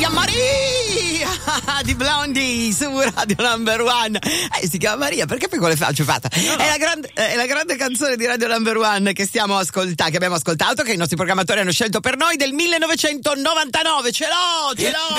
Maria di Blondie su Radio Number One. Si chiama Maria, perché poi con le facce fatta? No. È la grande canzone di Radio Number One che abbiamo ascoltato, che i nostri programmatori hanno scelto per noi, del 1999. Ce l'ho!